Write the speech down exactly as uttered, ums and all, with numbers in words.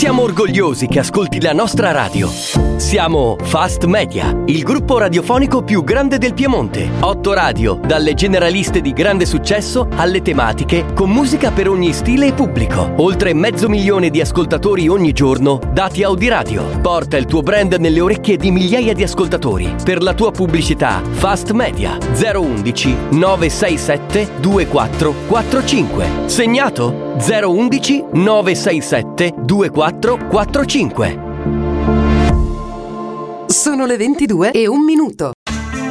Siamo orgogliosi che ascolti la nostra radio. Siamo Fast Media, il gruppo radiofonico più grande del Piemonte. Otto radio, dalle generaliste di grande successo alle tematiche, con musica per ogni stile e pubblico. Oltre mezzo milione di ascoltatori ogni giorno, dati Audiradio. Porta il tuo brand nelle orecchie di migliaia di ascoltatori. Per la tua pubblicità, Fast Media zero undici nove sei sette due quattro quattro cinque. Segnato? zero undici nove sei sette due quattro quattro cinque. Sono le ventidue e un minuto.